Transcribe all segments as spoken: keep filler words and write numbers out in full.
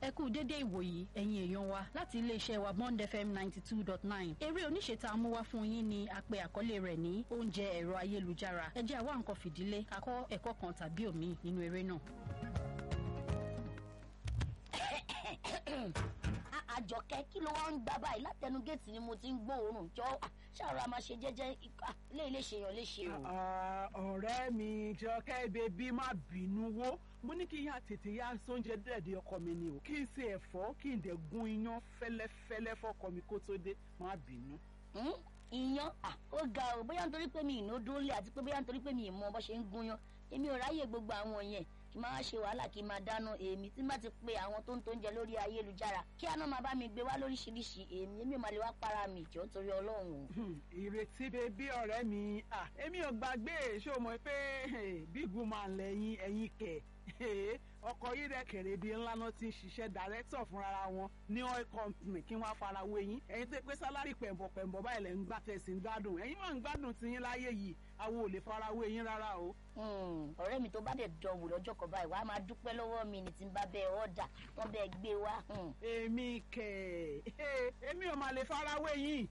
ẹ kú dédé ìwòyí ẹ̀yin èèyàn wa láti iléeṣẹ́ wa Bond F M ninety two dot nine. eré oníṣe tá a mú wá fún yín ni a pè àkọlé rẹ̀ ní oúnjẹ ẹ̀rọ ayélujára. ẹ jẹ́ àwa nǹkan fìdílé ká kọ́ ẹ̀kọ́ kan tàbí òmíì nínú eré náà. Àjọkẹ́ kí ló wá ń gbà báyìí látẹnu géètì ni mo ti ń gbóòórùn jọ ṣàrà máa ṣe jẹ́jẹ́ ilé ilé ṣèyàn lè ṣe o. ọ̀rẹ́ mi Jọkẹ́ bèbí má bínú wó mo ní kí yá tètè yá sóúnjẹ dẹ̀dẹ̀ ọkọ mi ni o kí n ṣe ẹ̀fọ́ kí n dẹ̀ gún iyán fẹ́lẹ́fẹ́lẹ́ fọkọ mi kó tó dé má bínú. iyán ó ga o bóyá nítorí pé mi ìná dúró lé àti pé bóyá nítorí pé mi ì mọ bó ṣe ń gún yán èmi ò ráyè gbogbo àwọn yẹn kí n máa ṣe wàhálà kí n máa dáná èmi tí n bá ti pe àwọn tó ń tó ń jẹ lórí ayélujára kí àná máa bá mi gbé wá lóríṣiríṣi èmi èmi ò máa lè wá para mi jọ torí Ọlọ́run. ìrètí bèbí ọ̀rẹ́ mi èmi ò gbàgbé ṣé o mọ̀ pé big woman lẹ́yìn ẹ̀yìn kẹ̀ ọkọ̀ yìí rẹ̀ kẹ̀rẹ̀ bíi ńlá náà ti ń ṣiṣẹ́ director fúnra wọn ní oil company kí wọ́n fara wé yín ẹ̀yin tó pé sálárì pẹ̀mbọ̀ pẹ̀mbọ̀ báyìí lẹ́ ń gbà tẹ̀sí ń gbádùn ẹ̀yin máa ń gbádùn ti yín láyé yìí àwọn ò lè fara wé yín rárá o. ọ̀rẹ́ mi tó bá dẹ̀ dọ̀wù lọ́jọ́ kan báyìí wàá máa dúpẹ́ lọ́wọ́ mi ní tí n bá bẹ́ẹ̀ ọ̀dà wọ́n bẹ́ẹ̀ gbé wá. èmi kẹ̀ èmi ò máa lè fara wé yín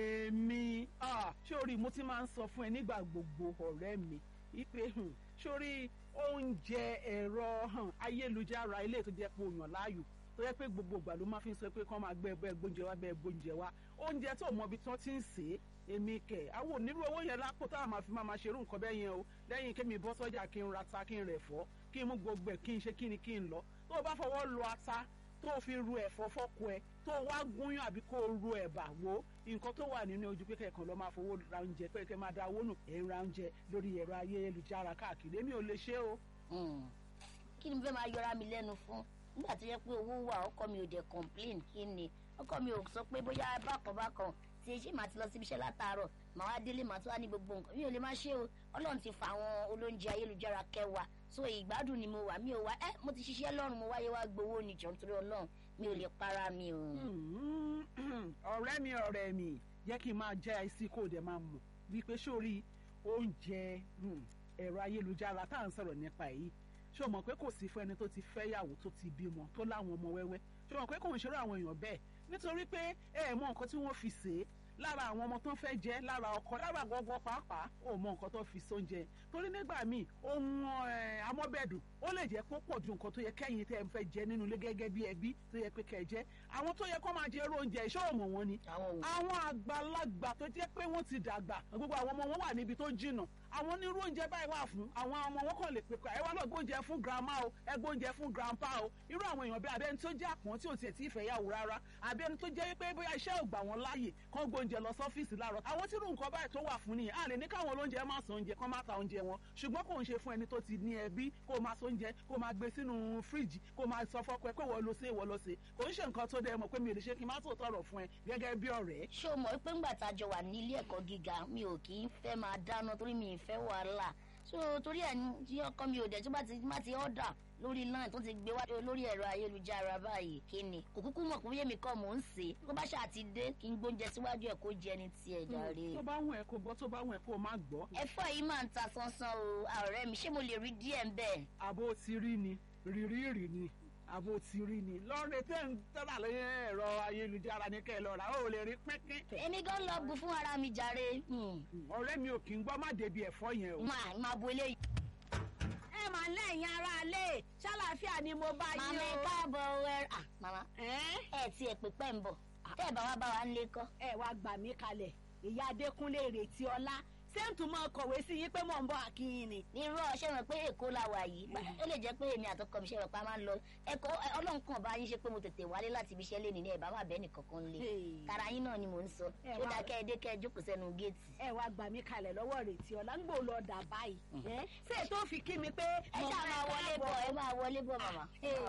èmi ṣé orí mo ti máa ń sọ fún ẹ nígbà gbogbo ọ̀rẹ́ mi ipe sórí oúnjẹ ẹ̀rọ ayélujára ilé tó jẹ́ pé òyàn láàyò tó yẹ pé gbogbo ìgbà ló máa fi ń sọ pé kán máa gbé ẹgbẹ́ gbóúnjẹ wá bẹ́ẹ̀ gbóúnjẹ wá oúnjẹ tó mọ ibi tí wọ́n ti ń sè é èmi kẹ̀ àwọn onírú owó yẹn lápò táwọn máa fi máa ṣerú nǹkan bẹ́ẹ̀ yẹn o lẹ́yìn kémi bọ́ sọ́jà kí n ra ata kí n rẹ̀ fọ́ kí n mú gbogbo ẹ̀ kí n ṣe kí ni kí n lọ tó o bá fọwọ́ lo ata tó o fi ru ẹ̀fọ́ fọ́kọ ẹ tó o wá gúnyán àbí kó o ru ẹ̀bà wo nǹkan tó wà nínú ojú pé kẹ̀kọ́ lọ́ máa fowó ra oúnjẹ pé kẹ́ máa da owó nù ẹ̀ ń ra oúnjẹ lórí ẹ̀rọ ayélujára káàkiri èmi ò lè ṣe o. kí ni mo fẹ́ máa yọra mi lẹ́nu fún nígbà tó yẹ pé owó wà ọkọ mi ò dẹ̀ complain kí ni ọkọ mi ò sọ pé bóyá bákan bákan tí ṣé màá ti lọ síbi iṣẹ́ látàárọ̀ màá wá délé màá tún wá ní gbogbo nǹkan mi ò lè má ṣe o Ọlọ́run ti fa àwọn olóúnjẹ ayélujára kẹwàá so ìgbádùn ni mo wà mi ò wá ẹ mo ti ṣiṣẹ́ lọ́rùn mo wáyé wá gbowó níjọ nítorí Ọlọ́run mi ò lè para mi o. ọ̀rẹ́ mi ọ̀rẹ́ mi jẹ́ kí n máa jẹ́ àìsí kó o dẹ̀ máa mọ̀ wípé sórí oúnjẹ ẹ̀rọ ayélujára tá à ń sọ̀rọ̀ nípa èyí ṣé o mọ̀ pé kò sí fún ẹni tó ti fẹ́yàwó tó ti bímọ tó láwọn ọmọ wẹ́wẹ́ ṣé o mọ̀ pé kò ń ṣerú àwọn èèyàn bẹ́ẹ̀ nítorí pé ẹ mọ̀ nǹkan tí wọ́n fi sè é lára àwọn ọmọ tó ń fẹ́ jẹ lára ọkọ lára gbọ́gbọ́ pàápàá ò mọ nǹkan tó fi sóúnjẹ torí nígbà míì ohun amọ́bẹ̀dùn ó lè jẹ́ kó pọ̀ ju nǹkan tó yẹ kẹ́yìn tẹ́ ẹ fẹ́ jẹ nínú ilé gẹ́gẹ́ bí ẹbí tó yẹ pé kẹ́ ẹ jẹ àwọn tó yẹ kó máa jẹ irú oúnjẹ ìṣọ́ ọmọ wọn ni àwọn àgbàlagbà tó jẹ́ pé wọ́n ti dàgbà gbogbo àwọn ọmọ wọn wà níbi tó jìnnà àwọn onírú oúnjẹ báyìí wà fún àwọn ọmọ wọn kàn lè pè ẹ wá lọ gbóúnjẹ fún grandma o ẹ gbóúnjẹ fún grandpa o irú àwọn èèyàn bẹ́ẹ̀ abẹ́ni tó jẹ́ àpọ́n tí ò tiẹ̀ tí ì fẹ́ yàwó rárá abẹ́ni tó jẹ́ pé bóyá iṣẹ́ ò gbà wọ́n láàyè kán gbóúnjẹ lọ sọ́fíìsì láàárọ̀ àwọn tí irú nǹkan báyìí tó wà fún nìyẹn a lè ní káwọn olóúnjẹ máa sọ oúnjẹ kán má ta oúnjẹ wọn ṣùgbọ́n kò ń ṣe fún ẹni tó ti ní ẹbí kó máa sọ oúnjẹ kó máa gbé sínú fíríjì kó máa sọ fọ́kọ ẹ pé wọ́n lọ sí ìwọ lọ sí kò ń ṣe nǹkan tó dẹ mọ̀ pé mi ò lè ṣe kí n má tó tọrọ fún ẹ gẹ́gẹ́ bí ọ̀rẹ́. ṣé o mọ̀ pé ńgbà tá a jọ wà ní ilé ẹ̀kọ́ gíga mi ò kì í fẹ́ máa dáná torí mi ì fẹ́ wàhálà so torí ẹ̀ ní tí ọkọ mi ò dẹ̀ tó bá ti má ti ọ̀dà lórí line tó ti gbé wá lórí ẹ̀rọ ayélujára báyìí kí ni kò kúkú mọ̀ pé yémi kọ́ mò ń sè é tó bá ṣáà ti dé kí n gbóúnjẹ síwájú ẹ̀ kó jẹ ní tiẹ̀ jàre. tó bá wùn ẹ́ kó gbọ́ tó bá wùn ẹ́ kó má gbọ́. ẹ̀fọ́ yìí máa ń ta sánsán o ọ̀rẹ́ mi ṣé mo lè rí díẹ̀ ń bẹ̀. àbó ti rí ni rírí rì ni àbò tí rí ni lọ́ọ̀rẹ́ tẹ́ ń tẹ́lá lórí ẹ̀rọ ayélujára ní kẹ́ ẹ lọ́ra ó lè rí pínpín. èmi gan lọ bu fún ara mi jàre. ọ̀rẹ́ mi ò kì í gbọ́ má débi ẹ̀fọ́ yẹn o. máa máa bo eléyìí. ẹ máa lẹ́yìn ara alẹ́ ṣàlàáfíà ni mo bá yín o. màmá ẹ káàbọ̀ ẹ à màmá ẹ ti ẹ̀ pípẹ́ ń bọ̀ tẹ́ ẹ bá wá bá wa ń lé kọ́. ẹ wá gbà mí kalẹ̀ ìyá Adékúnlé Ìrètí Ọlá sẹ́ǹtù máa kọ̀wé sí yín pé mò ń bọ̀ àkíyìn ni. ní irú ọṣẹ́ rẹ̀ pé èkó la wà yìí ó lè jẹ́ pé èmi àtọkọ mi ṣe rẹ̀ pa máa ń lọ ẹ̀kọ́ ọlọ́run kan bá yín ṣe pé mo tètè wálé láti ibi iṣẹ́ lé ní ẹ̀ bá má bẹ́ẹ̀ nìkan kan lé tara yín náà ni mò ń sọ ṣó dáa kẹ́ ẹ dé kẹ́ ẹ jókòó sẹ́nu géètì. ẹ wá gbà mí kalẹ̀ lọ́wọ́ Ìrètí Ọlá ń gbò lọ dà báyìí ṣé ètò fi kí mi pé ẹ ṣáà máa wọlé bọ̀ ẹ máa wọlé bọ̀ màmá.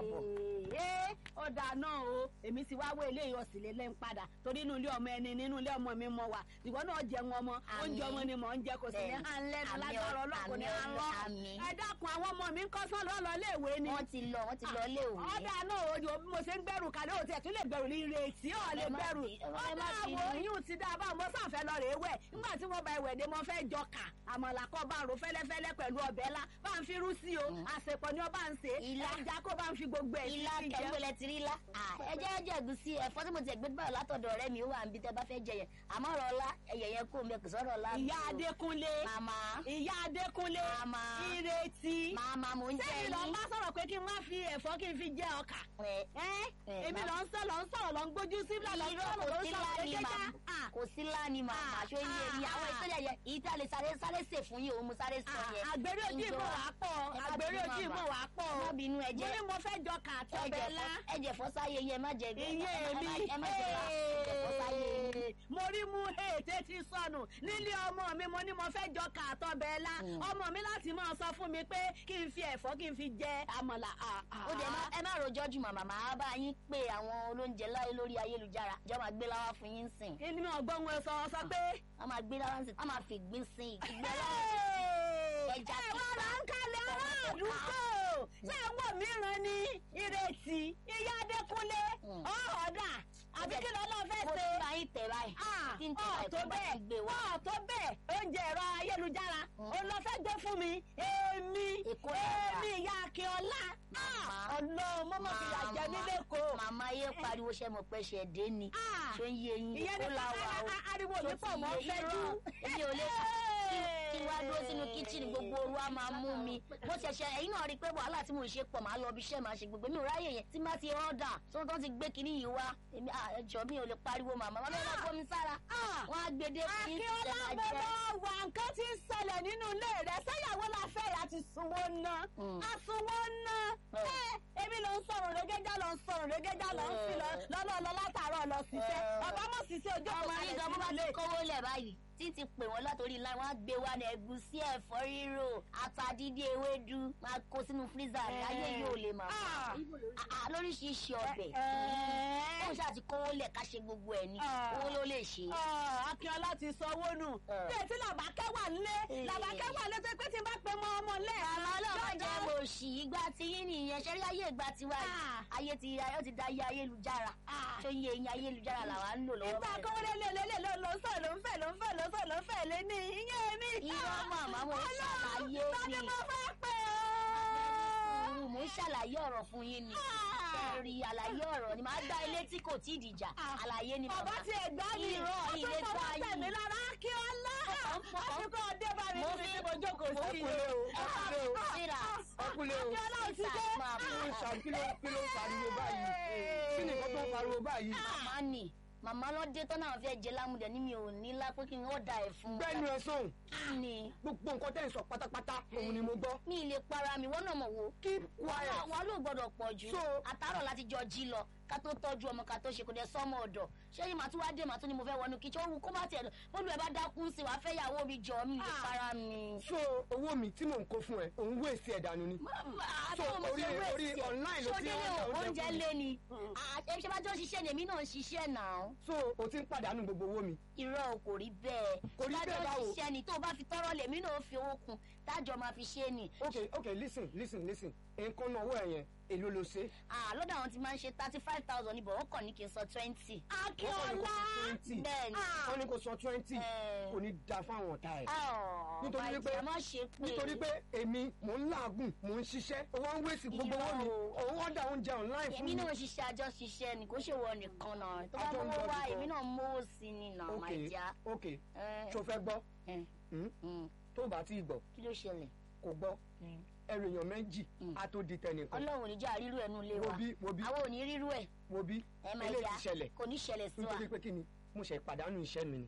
ọ̀dà náà o èmi ti wá wọ ilé ìyọ̀sìn lé lẹ́ń padà torí inú ilé ọmọ ẹni nínú ilé ọmọ mi mọ wà ìwọ náà jẹun ọmọ oúnjẹ ọmọ ni mò mọ̀ ń jẹ kò sí ní hàn lẹ́nu lágbára ọlọ́kùn ní hàn lọ. ẹ dákun àwọn ọmọ mi ń kọ́ sán lọ́ lọ léèwé ni. wọ́n ti lọ wọ́n ti lọ léèwé. ọ̀dà náà o bí mo ṣe ń gbẹ̀rù kalẹ̀ o tiẹ̀ tún lè gbẹ̀rù ní ìrètí ọ̀ lè gbẹ̀rù. ọ̀dà wo yóò ti dá a bá mo sáfẹ́ lọ rèé wẹ̀ nígbà tí wọ́n bá ẹwẹ̀ dé mo fẹ́ jọ kà àmàlà kọ́ bá ro fẹ́lẹ́fẹ́lẹ́ pẹ̀lú ọbẹ̀ la bá ń fi rú sí o àsèpọ̀ ni ọba ń ṣe ẹja kó bá ń fi gbogbo ẹ̀ sí ilá kẹ́gbẹ́lẹ́ ti rí ilá. ẹ jẹ́ ẹjẹ́ ẹ̀gúsí ẹ̀fọ́ tí mo ti ẹ̀gbẹ́ báyọ̀ látọ̀dọ̀ ọ̀rẹ́ mi ó wà níbi tẹ́ bá fẹ́ jẹ yẹn àmọ́ ọ̀rọ̀ ọlá ẹ̀yẹ̀ yẹn kó mi kò sọ̀rọ̀ ọlá. ìyá Adékúnlé màmá ìyá Adékúnlé màmá Ìrètí màmá mò ń jẹ sẹ́yìn lọ bá sọ̀rọ̀ pé kí n má fi ẹ̀fọ́ kí n fi jẹ ọkà. èmi lọ ń sọ lọ ń sọ̀rọ̀ lọ ń gbójú sí lọ ń sọ̀rọ̀ lọ ń sọ̀rọ̀ kékeré. kò sí láni màmá ṣó yé mi àwọn ìtọ́jà yẹn ìta lè sáré sáré sè fún yìí òun mo sáré sọ yẹn. àgbèrè ojú ìbò wà á pọ̀ àgbèrè ojú ìbò wà á pọ̀. má bínú ẹ̀jẹ̀ mo ní mo fẹ́ jọ kà àti ọbẹ̀ ńlá. ẹ̀jẹ̀ fọ́sáyé yẹn má jẹ iye mi ẹ má jẹ lá ẹ̀jẹ̀ fọ́sáyé yẹn. mo rí mú ètè ti sọnù nílé ọmọ mi mo ní mo fẹ́ jọ kà àti ọbẹ̀ ńlá. ọmọ mi láti máa sọ fún mi pé kí n fi ẹ̀fọ́ kí n fi jẹ àmàlà. ó dẹ̀ ẹ má rojọ́ jù màmá màá bá yín pé àwọn olóúnjẹ láyé lórí ayélujára ìjọ máa gbé láwá fún yín sìn. kí ni ọgbọ́n wọn sọ sọ pé. wọ́n máa gbé láwá sìn wọ́n máa fi gbín sin ìgbẹ́ láwá. ẹja tí wọ́n máa ń kalẹ̀ ọ̀rọ̀ àdúgbò ṣé àwọn mìíràn ní Ìrètí ìyá Adékúnlé ọ̀ọ́dà àbí kí lọ́lọ́ fẹ́ ṣe. mo ti máa ń tẹ̀ báyìí. tí ń tẹ̀ báyìí tó bá ti gbé wá. ọ̀ tó bẹ́ẹ̀ oúnjẹ ẹ̀rọ ayélujára ó lọ fẹ́ gbé fún mi èmi èmi ìyá Akínọlá. ọ̀nà mọ́mọ́ fi yà jẹ nílé ko. màmá yé pariwo ṣe mọ̀ pé ṣe dé ni. ṣé ń yé yín ìyẹn ní pàtàkì ariwo mi pọ̀ mọ́ fẹ́jú. èmi ò lè kí wá dúró sínú kíchìnì gbogbo ooru á máa mú mi. mo ṣẹ̀ṣẹ̀ ẹ̀yin náà rí i pé wàhálà tí mo ṣe pọ̀ máa lọ ibi iṣẹ́ máa ṣe gbogbo mi ò ráyè yẹn tí má ti ọ̀dà tó tó ti gbé kinní yìí wá. èmi ẹjọ́ mi ò lè pariwo màmá wọn bẹ́ẹ̀ lọ́kọ́ mi sára. wọ́n á gbé dé kí n ṣe máa jẹ́. Akínọlá wà nǹkan tí ń ṣẹlẹ̀ nínú ilé rẹ̀ sẹ́yàwó la fẹ́ yà ti sunwó ná. àsunwó ná. èmi ló ń sọ̀rọ̀ rẹ́gẹ́jà lọ ń sọ̀rọ̀ rẹ́gẹ́jà lọ ń sí lọ́lọ́ lọ látàárọ̀ lọ ṣiṣẹ́. bàbá mọ̀ ṣiṣẹ́ ojú ọmọ yìí gan bó bá ti kówó lẹ̀ báyìí tí ti pè wọ́n látòrí láì wọ́n á gbé wa ní ẹ̀gúsí ẹ̀fọ́ rírò ata dídí ewédú máa kó sínú fírísà rẹ̀ ayé yóò lè máa fà lóríṣiríṣi ọbẹ̀ wọ́n ṣáà ti kówó lẹ̀ ká ṣe gbogbo ẹ̀ ní owó ló lè ṣe. Akínọlá ti sanwó nù bí etí làbákẹ́ wà nílé làbákẹ́ wà nílé tó pé tí n bá pe mọ́ ọmọ lẹ́ àmọ́ ọlọ́run jẹ́ mo ṣì ìgbà tí yín nìyẹn ṣe rí ayé ìgbà tiwa yìí ayé ti ayé ti da ayé ayélujára tó yẹ eyín ayélujára làwa ń lò lọ́wọ́. ìgbà kọ́wọ́lé lé lé lé ló ń sọ ló ń fẹ́ ló ń fẹ́ ló ń sọ ló ń fẹ́ lé ní ìyẹn mi. irọ́ màmá mo ń ṣàlàyé ni. tani mo fẹ́ pè ọ́. mo ń ṣàlàyé ọ̀rọ̀ fún yín ni. ẹ̀rí àlàyé ọ̀rọ̀ ni màá gbá ilé tí kò tí ì dìjà àlàyé ni màmá. bàbá ti ẹ̀ gbá mi irọ́ ilé tó ayé. ọ̀tún fọwọ́ lára kí ọ lá. àfikún ọdẹ bá mi mo ní fi mo jókòó sí i. ọkùnrin o ọkùnrin o Akínọlá ò ti dé. kí ló ń ṣà kí ló kí ló ń pariwo báyìí kí ni nǹkan tó ń pariwo báyìí. màmá nì màmá ló dé tán náà fẹ́ jẹ lámúdẹ ní mi ò ní lápẹ́ kí n ó da ẹ̀ fún. gbẹ́nu ẹ sọ̀hún kí ni. gbogbo nǹkan tẹ́ ń sọ pátápátá òun ni mo gbọ́. mi ì lè para mi wọ́n náà mọ̀ wo. keep quiet. wọn ló gbọ́dọ̀ pọ̀ jù. So- àtàrọ̀ láti jọ jí lọ ká tó tọ́jú ọmọ ká tó ṣe kò dé sọ́mọ ọ̀dọ̀ ṣé yìí màá tún wá dé màá tún ní mo fẹ́ wọnú kíchìn òun kó má tiẹ̀ lọ bólú ẹ bá dákú sí wàá fẹ́ yàwó mi jọ mi lè para mi. so owó mi tí mò ń kó fún ẹ òun wé sí ẹ̀ dànù ni. So, orí orí online ló ti ń ṣọdẹ́lẹ̀ ọ̀dà oúnjẹ lé ni ṣé bá jọ ṣiṣẹ́ ni èmi náà ń ṣiṣẹ́ náà. so o ti ń pàdánù gbogbo owó mi. irọ́ o kò rí bẹ́ẹ̀. Kò rí bẹ́ẹ̀ báwo? báwo. ṣiṣẹ́ ni tó o bá fi tọrọ lèmi náà fi owó kun tájọ máa fi ṣe ni. ok ok listen listen listen nǹkan náà owó ẹ yẹn èló ló ṣe. Ah, lọ́dọ̀ àwọn tí máa ń ṣe thirty five thousand níbọ̀ wọ́n kàn ní kí n sọ twenty. Akínọlá. bẹ́ẹ̀ ni. wọ́n ní kó san twenty Eh. kò ní da fáwọn ọ̀tá ẹ̀. Ah, nítorí bàjẹ́ pé má ṣe pé. nítorí pé èmi mò ń làágùn mò ń ṣiṣẹ́ owó ń wéṣì gbogbo owó mi Irọ́ o. òun ọ̀dà oúnjẹ online fún èmi mi. náà ṣiṣẹ́ àjọ ṣiṣẹ́ ni kò ṣe wọ nìkan náà tó bá Àjọ ń mówó lọ wá nìkan. èmi náà mówó sí ni náà máa ok jà. ok tó fẹ́ gbọ́ Hmm? tó bá ti gbọ́ kí ló ṣẹlẹ̀. kò gbọ́ ẹrù èèyàn méjì á tó di tẹnìkan. ọlọ́run ò ní jẹ́ àrírú ẹnu ilé wo wa bí wo bí àwọn ò ní rírú ẹ̀ wo bí ẹ máa eléyìí jà ti ṣẹlẹ̀ kò ní ṣẹlẹ̀ sí wa. nítorí pé kí ni mo ṣe pàdánù iṣẹ́ mi ni.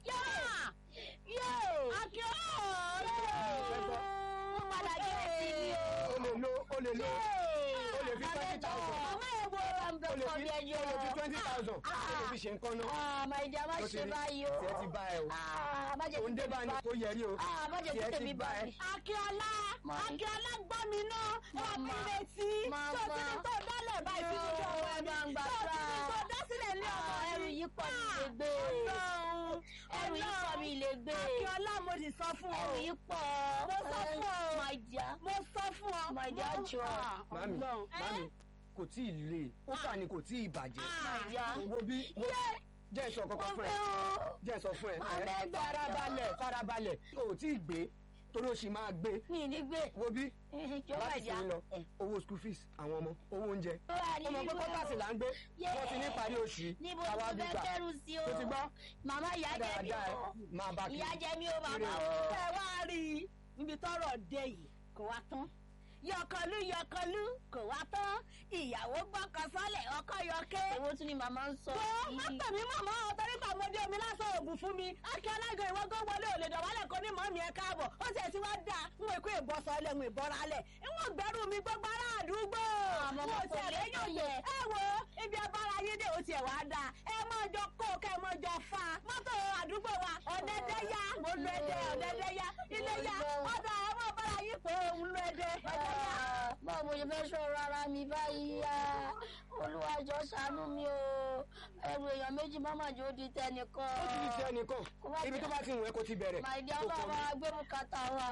Akínọlá. ó padà jẹ́ sí mi o. o lè lo o lè lo o lè fi twenty thousand Mama ewo o lè fi o lè fi twenty thousand o lè fi ṣe nǹkan náà. Ah, my dear, má Tó ti ṣe rí. báyìí o. Tiẹ̀ ti bá ẹ o. Ah, má jẹ́ òun dé bá ní tó yẹ rí o. Ah, má jẹ́ kí Tiẹ̀ ti tèmi bá bá ẹ. mi. Akínọlá. Mami. Akínọlá gbọ́ mi náà. Wọ́n Mama. mi retí. Mama. Tó ti ní tó dálẹ̀ báyìí sí ojú ọmọ Ẹ mi. bá ń Tó gbàdúrà. ti ní tó dá sílẹ̀ ní ọmọ Ah, mi. ẹrù yìí pọ̀ mi lè gbé. Ọlọ́run. Ẹrù yìí pọ̀ mi lè gbé. Akínọlá mo mo sì sọ fún ọ. ẹrù yìí pọ̀. mo sọ fún ọ. my dear. mo sọ fún ọ. my dear jọ. mami mami kò tí ì le ó kà ní kò tí ì bàjẹ́. my dear. wo bí wo jẹ́ ìsọ kankan fún ẹ jẹ́ ìsọ fún ẹ ẹ farabalẹ̀ farabalẹ̀ kò tí ì gbé torí o sì máa gbé. mi ní gbé. wo bí jọ my láti dear. sinmi lọ owó school fees àwọn ọmọ owó oúnjẹ Wà ní ọmọ pé níbo? kọ́tàsì là ń gbé wọ́n ti ní parí oṣù yìí níbo àwa ló fẹ́ gbígbà kẹ́rù sí o. tó ti gbọ́ màmá ìyá jẹ mí dáadáa o. máa bá kiri. ìyá jẹ mí o màmá o. ẹ wá rí i níbi tọ́rọ̀ dé yìí kò wá tán yọkọlú yọkọlú kò wá tán ìyàwó gbọ́kàn sọ́lẹ̀ ọkọ yọké. owó tún ni màmá ń sọ. tó má pè mí màmá ọ torí pé ọmọdé omi lásán oògùn fún mi ákí alága ìwọ gán wọlé ò lè dọ̀wálẹ̀ kó ní mọ́mí ẹ káàbọ̀ ó sì ti wá dà ń wọ ikú ìbọ̀sọ̀ ilẹ̀ ń ìbọ̀ra alẹ̀ ń gbẹ́rù mi gbogbo ará àdúgbò. àmọ́ mo mo ti kò lè ẹ̀rẹ́ tó yòòyè yẹ. ẹ wo ibi abára yín dé o tiẹ̀ wá dà ẹ máa jọ kó kẹ́ ẹ máa jọ fa mọ́tò àdúgbò wa ọ̀dẹ́dẹ́yà mo lu ẹdẹ ọ̀dẹ́dẹ́yà iléyà ọ̀dà ẹ máa bára yín pé òun lu ẹdẹ ọ̀dẹ́yà. báwo mo ṣe fẹ́ sọ̀rọ̀ ara mi báyìí ya Olúwa jọ̀ọ́ ṣàánú mi o ẹrù èèyàn méjì mọ́mọ́ jò ó di tẹnìkan. ó ti di ti ẹnìkan ibi tó bá ti wù ẹ́ kó ti bẹ̀rẹ̀. màá di ọlọ́run máa gbé bùkátà wa.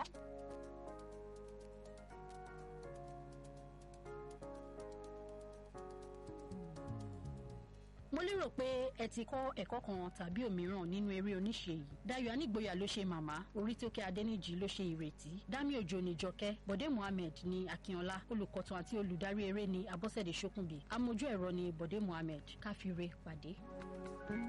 mo lérò pé ẹ ti kọ́ ẹ̀kọ́ kan tàbí òmíràn nínú eré oníṣe yìí. Dayọ̀ Anígboyà ló ṣe màmá, Orítókè Adéníjì ló ṣe ìrètí, Dámì Òjó ní Jọkẹ́, Bọ̀dé Mohammed ní Akínọlá, olùkọ̀tàn àti olùdarí eré ní Abọ́sẹ̀dé Ṣókùnbí, amójú ẹ̀rọ ní Bọ̀dé Mohammed. Káfíńre pàdé.